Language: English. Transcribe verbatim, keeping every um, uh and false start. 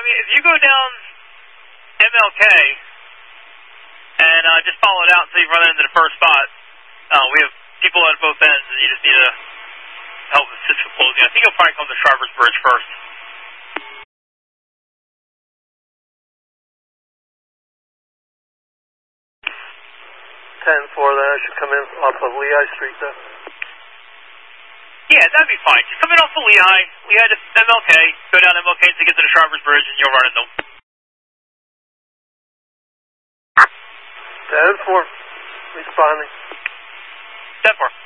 Army, if you go down M L K and uh, just follow it out until you run into the first spot, uh, we have people at both ends, and you just need to help assist with closing. I think you'll probably come to Shriver's Bridge first. ten four, then I should come in off of Lehigh Street, though. Yeah, that'd be fine. Just come in off of Lehigh, Lehigh to M L K, go down M L K to get to the Shriver's Bridge, and you'll run into them. ten four, responding. ten four.